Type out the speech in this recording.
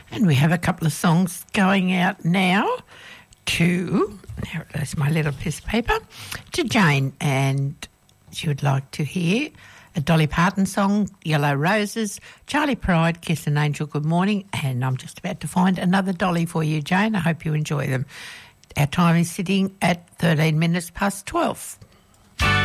And we have a couple of songs going out now to, there's my little piece of paper, to Jane, and she would like to hear a Dolly Parton song, Yellow Roses, Charlie Pride, Kiss an Angel, Good Morning, and I'm just about to find another Dolly for you, Jane. I hope you enjoy them. Our time is sitting at 13 minutes past 12.